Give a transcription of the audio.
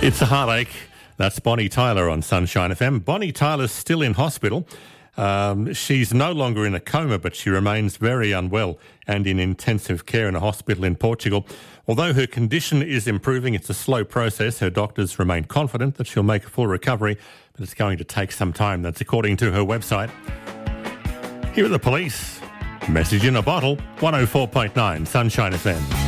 It's a heartache. That's Bonnie Tyler on Sunshine FM. Bonnie Tyler's still in hospital. She's no longer in a coma, but she remains very unwell and in intensive care in a hospital in Portugal. Although her condition is improving, it's a slow process. Her doctors remain confident that she'll make a full recovery, but it's going to take some time. That's according to her website. Here are the Police. Message in a Bottle, 104.9 Sunshine FM.